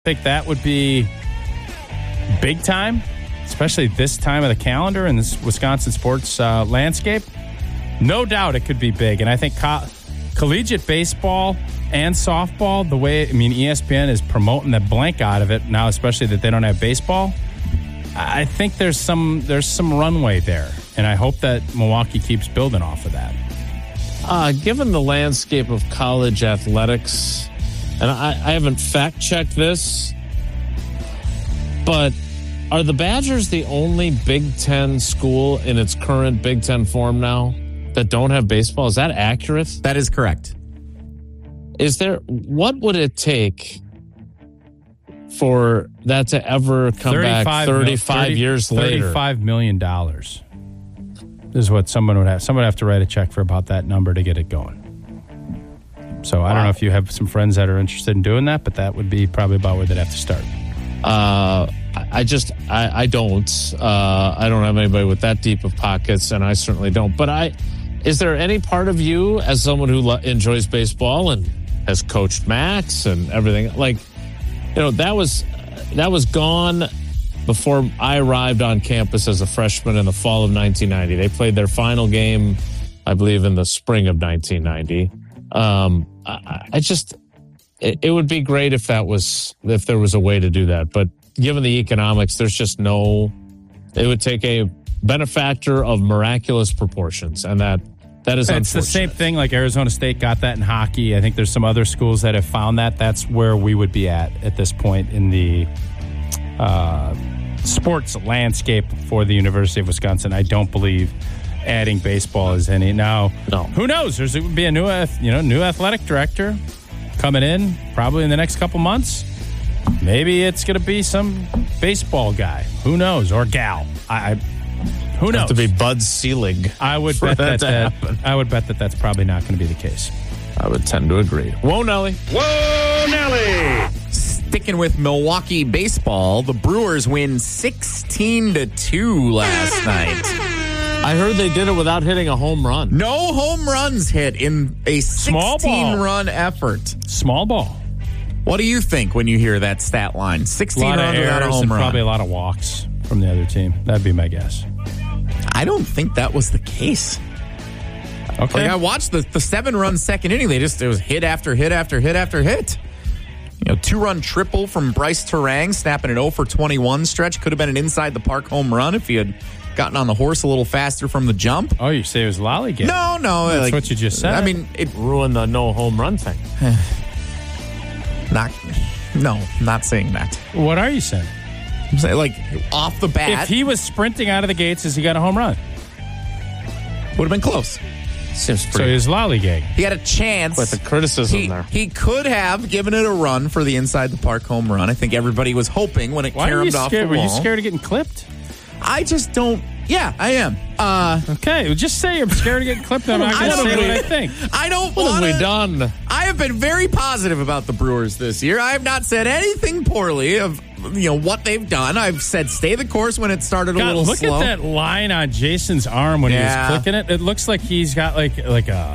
think that would be big time, especially this time of the calendar in this Wisconsin sports landscape. No doubt it could be big. And I think collegiate baseball and softball, the way, ESPN is promoting the blank out of it now, especially that they don't have baseball. I think there's some runway there. And I hope that Milwaukee keeps building off of that. Given the landscape of college athletics, and I haven't fact-checked this, but are the Badgers the only Big Ten school in its current Big Ten form now that don't have baseball? Is that accurate? That is correct. What would it take for that to ever come back 35 years later? $35 million is what someone would have. Someone would have to write a check for about that number to get it going. So I don't know if you have some friends that are interested in doing that, but that would be probably about where they'd have to start. I don't. I don't have anybody with that deep of pockets, and I certainly don't. But is there any part of you, as someone who enjoys baseball and has coached Max and everything, that was gone before I arrived on campus as a freshman in the fall of 1990. They played their final game, I believe, in the spring of 1990. It would be great if there was a way to do that. But given the economics, there's just it would take a benefactor of miraculous proportions. And that is unfortunate. It's the same thing like Arizona State got that in hockey. I think there's some other schools that have found that. That's where we would be at this point in the sports landscape for the University of Wisconsin. I don't believe adding baseball is any. Now, no. Who knows? There would be a new athletic director coming in probably in the next couple months. Maybe it's going to be some baseball guy. Who knows? Or gal. Who knows? Have to be Bud Selig. I would bet that's probably not going to be the case. I would tend to agree. Whoa, Nelly. Whoa, Nelly. Sticking with Milwaukee baseball, the Brewers win 16-2 last night. I heard they did it without hitting a home run. No home runs hit in a 16-run effort. Small ball. What do you think when you hear that stat line? 16 runs without a home run. Probably a lot of walks from the other team. That'd be my guess. I don't think that was the case. Okay. I watched the 7-run second inning. It was hit after hit after hit after hit. 2-run triple from Bryce Terang, snapping an 0-for-21 stretch. Could have been an inside the park home run if he had gotten on the horse a little faster from the jump. Oh, you say it was lollygag? No. That's what you just said. It ruined the no home run thing. Not saying that. What are you saying? I'm saying, off the bat. If he was sprinting out of the gates as he got a home run, would have been close. Seems pretty. So he was lollygag. He had a chance. With the criticism there. He could have given it a run for the inside the park home run. I think everybody was hoping when it caromed off the wall. Were you scared of getting clipped? I just don't. Yeah, I am. Okay, well, just say you're scared of getting clipped. I'm not going to say what I think. I don't want to. What have we done? I have been very positive about the Brewers this year. I have not said anything poorly of what they've done. I've said stay the course when it started a little slow. Look at that line on Jason's arm when he was clicking it. It looks like he's got like a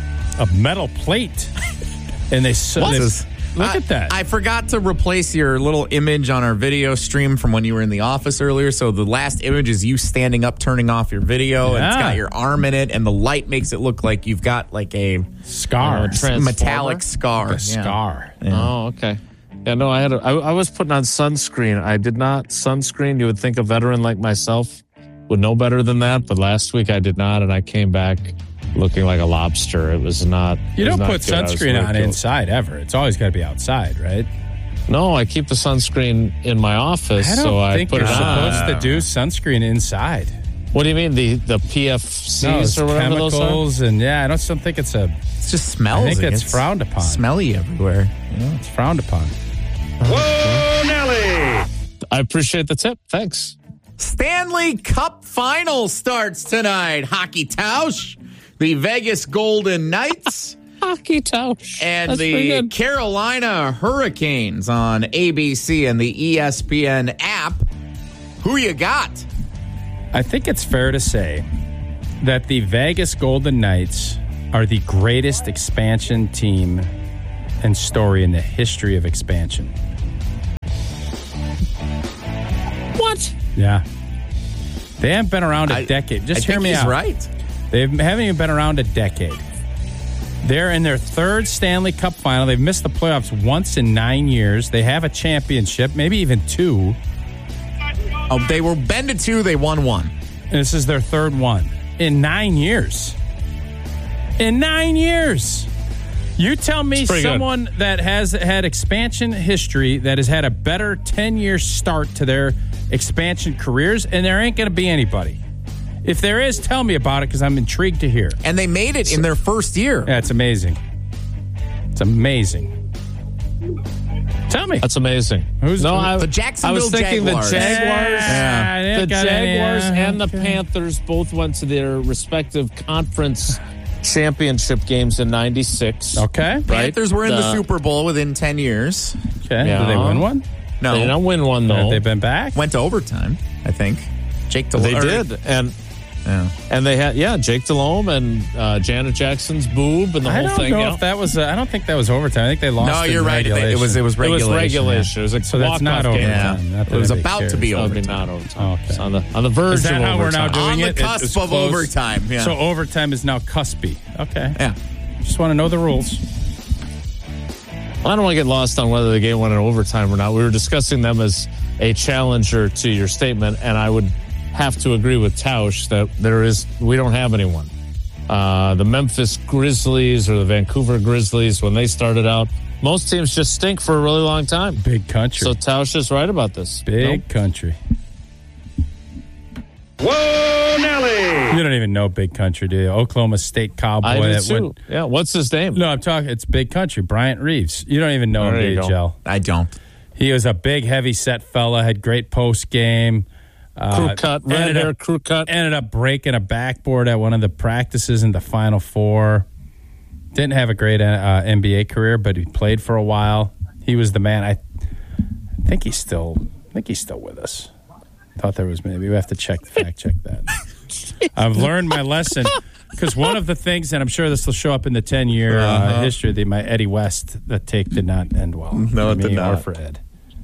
metal plate. And look at that. I forgot to replace your little image on our video stream from when you were in the office earlier. So the last image is you standing up, turning off your video, and it's got your arm in it, and the light makes it look like you've got like a scar, metallic scar. A scar. Yeah. Oh, okay. Yeah, no, I was putting on sunscreen. I did not sunscreen. You would think a veteran like myself would know better than that, but last week I did not, and I came back looking like a lobster. It was not. You don't put sunscreen on inside ever. It's always got to be outside, right? No, I keep the sunscreen in my office. I think you're supposed to do sunscreen inside. What do you mean? The PFCs or whatever chemicals those are? And I don't think it's a. It just smells. I think it's frowned upon. Smelly everywhere. It's frowned upon. Whoa, Nelly! I appreciate the tip. Thanks. Stanley Cup Final starts tonight. Hockey Tausch. The Vegas Golden Knights. Hockey Tausch. And the Carolina Hurricanes on ABC and the ESPN app. Who you got? I think it's fair to say that the Vegas Golden Knights are the greatest expansion team and story in the history of expansion. What? Yeah. They haven't been around a decade. Just hear me out. He's right. They haven't even been around a decade. They're in their third Stanley Cup final. They've missed the playoffs once in 9 years. They have a championship, maybe even 2. Oh, they were been to 2. They won 1. And this is their third one in 9 years. In 9 years. You tell me someone that has had expansion history that has had a better 10-year start to their expansion careers, and there ain't going to be anybody. If there is, tell me about it because I'm intrigued to hear. And they made it in their first year. Yeah, it's amazing. It's amazing. Tell me. That's amazing. The Jacksonville I was thinking Jaguars. the Jaguars. Yeah. The Jaguars and the Panthers both went to their respective conference championship games in 96. Okay. Right? Panthers were in the Super Bowl within 10 years. Okay. Yeah. Did they win one? No. They didn't win one, though. Have they been back? Went to overtime, I think. Jake Delhomme. They did. And they had, Jake Delhomme and Janet Jackson's boob and the whole thing. I don't know if that was. I don't think that was overtime. I think they lost. No, in you're right. regulation. It was regulation. It was regulation. It was a So that's not walk-off game. overtime. Yeah. Not that It was anybody about cares. to be That would be overtime. not overtime. Okay. It's on the verge Is that of how we're now overtime. doing On the it? cusp It's of close. overtime. Yeah. So overtime is now cuspy. Okay. Yeah. Just want to know the rules. I don't want to get lost on whether the game went in overtime or not. We were discussing them as a challenger to your statement, and I would have to agree with Tausch that we don't have anyone. The Memphis Grizzlies or the Vancouver Grizzlies, when they started out, most teams just stink for a really long time. Big country. So Tausch is right about this. Big country. Whoa, Nelly! You don't even know big country, do you? Oklahoma State Cowboy. I do that too. went, Yeah, what's his name? no, I'm talking. It's big country. Bryant Reeves. You don't even know him, There you DHL. I don't. He was a big, heavy set fella. Had great post game. Crew cut, red hair, crew cut. Ended up breaking a backboard at one of the practices in the Final Four. Didn't have a great NBA career, but he played for a while. He was the man. I think he's still with us. Thought there was maybe we have to fact check that. I've learned my lesson because one of the things, and I'm sure this will show up in the 10-year history, my Eddie West, that take did not end well. No, it did not. Or for Ed.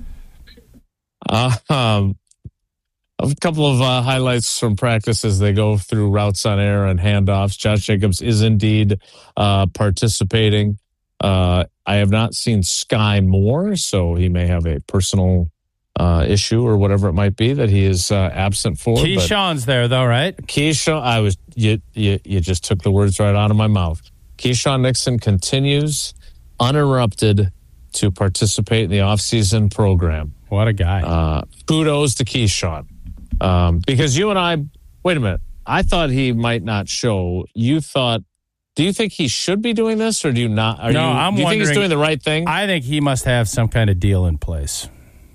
A couple of highlights from practice as they go through routes on air and handoffs. Josh Jacobs is indeed participating. I have not seen Sky Moore, so he may have a personal issue or whatever it might be that he is absent for. Keyshawn's there though, right? Keyshawn, you just took the words right out of my mouth. Keyshawn Nixon continues uninterrupted to participate in the offseason program. What a guy. Kudos to Keyshawn. Because you and I, wait a minute, I thought he might not show. Do you think he should be doing this or do you not? I'm do you think he's doing the right thing? I think he must have some kind of deal in place.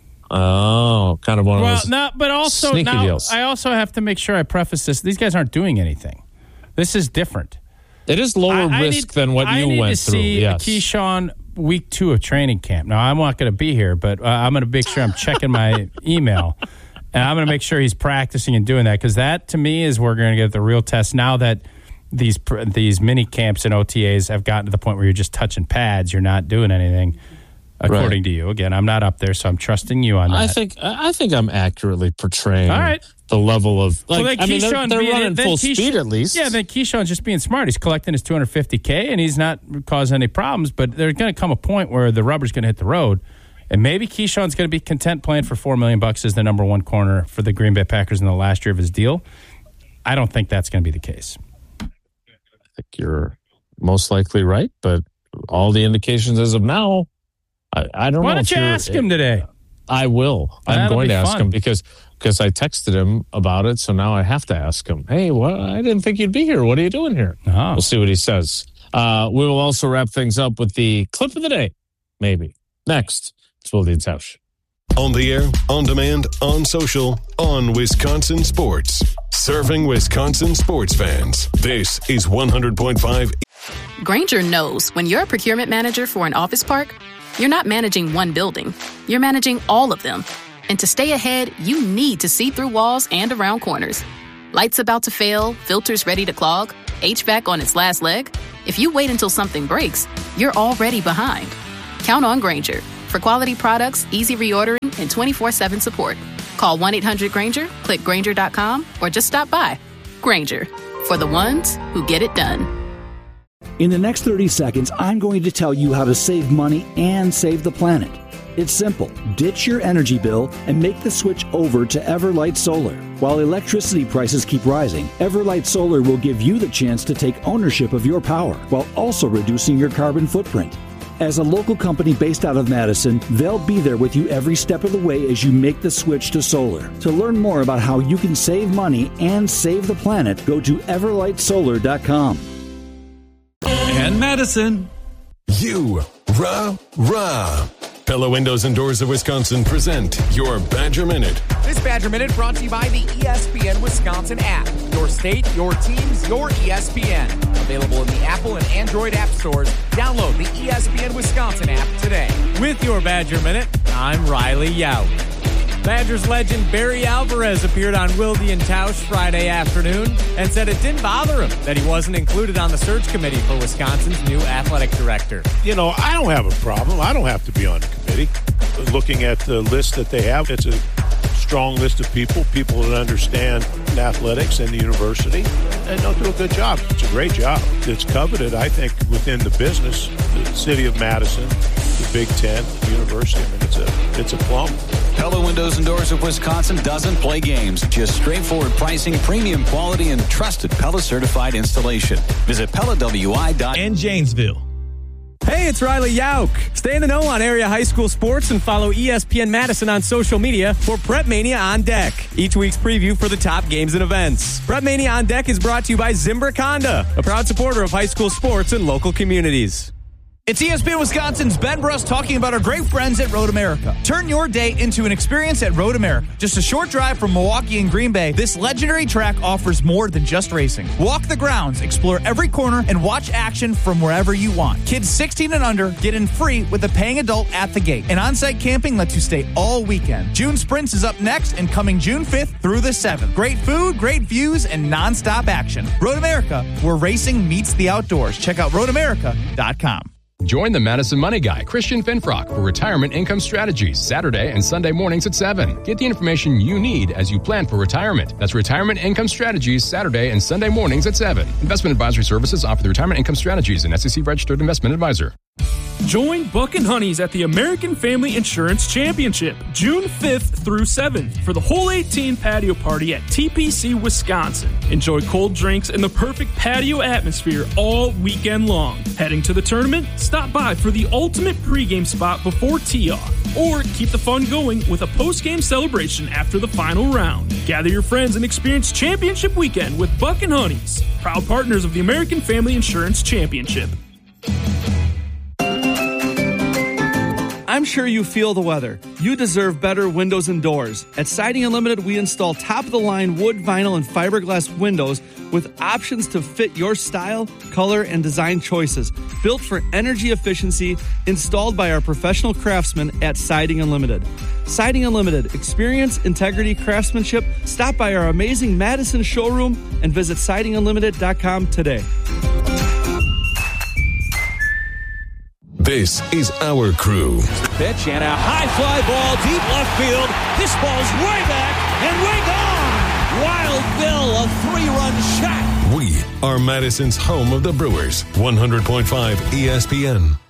Oh, kind of one of those but also sneaky now deals. I also have to make sure I preface this. These guys aren't doing anything. This is different. It is lower risk than what you went through. I need to see Yes. Keyshawn week 2 of training camp. Now, I'm not going to be here, but I'm going to make sure I'm checking my email. And I'm going to make sure he's practicing and doing that because that, to me, is where we're going to get the real test. Now that these mini camps and OTAs have gotten to the point where you're just touching pads, you're not doing anything, according to you. Again, I'm not up there, so I'm trusting you on that. I think I'm accurately portraying All right. the level of Well, then Keyshawn they're running full speed at least. Yeah, then Keyshawn's just being smart. He's collecting his $250K, and he's not causing any problems. But there's going to come a point where the rubber's going to hit the road, and maybe Keyshawn's going to be content playing for $4 million as the number one corner for the Green Bay Packers in the last year of his deal. I don't think that's going to be the case. I think you're most likely right, but all the indications as of now, I don't know. Why don't you ask him today? I will. I'm That'll going be to ask fun. him because I texted him about it, so now I have to ask him. Hey, I didn't think you'd be here. What are you doing here? Oh. We'll see what he says. We will also wrap things up with the clip of the day, maybe. Next, it's Wilde and Tausch. On the air, on demand, on social, on Wisconsin Sports. Serving Wisconsin sports fans. This is 100.5. Grainger knows when you're a procurement manager for an office park, you're not managing one building. You're managing all of them. And to stay ahead, you need to see through walls and around corners. Lights about to fail, filters ready to clog, HVAC on its last leg. If you wait until something breaks, you're already behind. Count on Grainger for quality products, easy reordering, and 24/7 support. Call 1-800-GRANGER, click Grainger.com, or just stop by. Grainger, for the ones who get it done. In the next 30 seconds, I'm going to tell you how to save money and save the planet. It's simple. Ditch your energy bill and make the switch over to Everlight Solar. While electricity prices keep rising, Everlight Solar will give you the chance to take ownership of your power while also reducing your carbon footprint. As a local company based out of Madison, they'll be there with you every step of the way as you make the switch to solar. To learn more about how you can save money and save the planet, go to everlightsolar.com. And Madison. Rah. Pella Windows and Doors of Wisconsin present your Badger Minute. This Badger Minute brought to you by the ESPN Wisconsin app. Your state, your teams, your ESPN. Available in the Apple and Android app stores. Download the ESPN Wisconsin app today. With your Badger Minute, I'm Riley Yount. Badgers legend Barry Alvarez appeared on Wilde and Tausch Friday afternoon and said it didn't bother him that he wasn't included on the search committee for Wisconsin's new athletic director. You know, I don't have a problem. I don't have to be on the committee. Looking at the list that they have, it's a strong list of people that understand athletics and the university, and they'll do a good job. It's a great job. It's coveted, I think, within the business, the city of Madison, the Big Ten, the university. I mean, it's a plum. Pella Windows and Doors of Wisconsin doesn't play games. Just straightforward pricing, premium quality, and trusted Pella certified installation. Visit PellaWI.com. And Janesville. Hey, it's Riley Yount. Stay in the know on area high school sports and follow ESPN Madison on social media for Prep Mania on Deck, each week's preview for the top games and events. Prep Mania on Deck is brought to you by Zimbrick Honda, a proud supporter of high school sports and local communities. It's ESPN Wisconsin's Ben Bruss talking about our great friends at Road America. Turn your day into an experience at Road America. Just a short drive from Milwaukee and Green Bay, this legendary track offers more than just racing. Walk the grounds, explore every corner, and watch action from wherever you want. Kids 16 and under get in free with a paying adult at the gate. And on-site camping lets you stay all weekend. June Sprints is up next and coming June 5th through the 7th. Great food, great views, and non-stop action. Road America, where racing meets the outdoors. Check out roadamerica.com. Join the Madison Money Guy, Christian Finfrock, for Retirement Income Strategies, Saturday and Sunday mornings at 7. Get the information you need as you plan for retirement. That's Retirement Income Strategies, Saturday and Sunday mornings at 7. Investment advisory services offered through Retirement Income Strategies, an SEC-registered investment advisor. Join Buck and Honeys at the American Family Insurance Championship, June 5th through 7th, for the Hole 18 patio party at TPC, Wisconsin. Enjoy cold drinks and the perfect patio atmosphere all weekend long. Heading to the tournament? Stop by for the ultimate pregame spot before tee-off. Or keep the fun going with a post-game celebration after the final round. Gather your friends and experience championship weekend with Buck and Honeys, proud partners of the American Family Insurance Championship. I'm sure you feel the weather. You deserve better windows and doors. At Siding Unlimited, we install top-of-the-line wood, vinyl, and fiberglass windows with options to fit your style, color, and design choices. Built for energy efficiency, installed by our professional craftsmen at Siding Unlimited. Siding Unlimited. Experience, integrity, craftsmanship. Stop by our amazing Madison showroom and visit sidingunlimited.com today. This is our crew. Pitch and a high fly ball deep left field. This ball's way back and way gone. Wild Bill, a 3-run shot. We are Madison's home of the Brewers. 100.5 ESPN.